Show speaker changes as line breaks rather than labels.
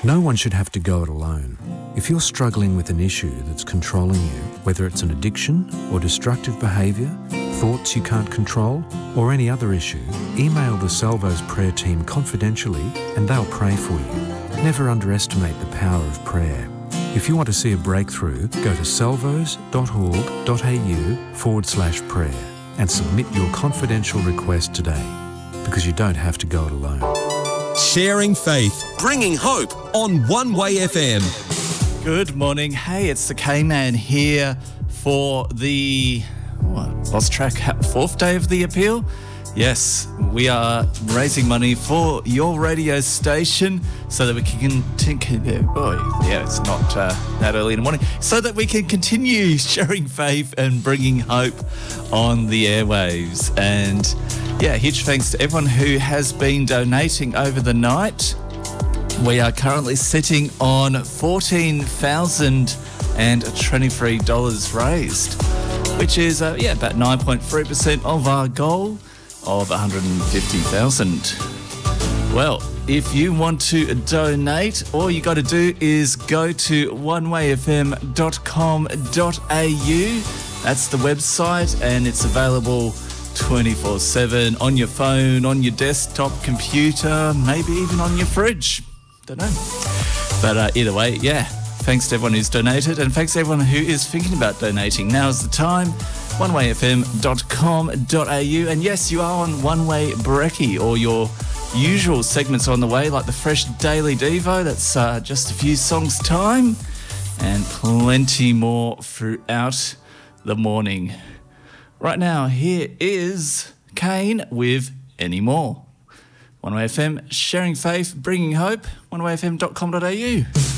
No one should have to go it alone. If you're struggling with an issue that's controlling you, whether it's an addiction or destructive behaviour, thoughts you can't control, or any other issue, email the Salvos prayer team confidentially and they'll pray for you. Never underestimate the power of prayer. If you want to see a breakthrough, go to salvos.org.au/prayer and submit your confidential request today, because you don't have to go it alone.
Sharing faith, bringing hope on One Way FM.
Good morning. Hey, it's the K-Man here for the, lost track, fourth day of the appeal? Yes, we are raising money for your radio station so that we can continue. It's not that early in the morning. So that we can continue sharing faith and bringing hope on the airwaves. And yeah, huge thanks to everyone who has been donating over the night. We are currently sitting on $14,023 raised, which is about 9.3% of our goal of 150,000. Well, if you want to donate, all you got to do is go to onewayfm.com.au. That's the website, and it's available 24/7 on your phone, on your desktop computer, maybe even on your fridge. Don't know. But either way, thanks to everyone who's donated, and thanks to everyone who is thinking about donating. Now's the time. onewayfm.com.au. And yes, you are on One Way Brekkie, or your usual segments on the way, like the Fresh Daily Devo. That's just a few songs time, and plenty more throughout the morning. Right now, here is Kane with Any More. One Way FM, sharing faith, bringing hope. onewayfm.com.au.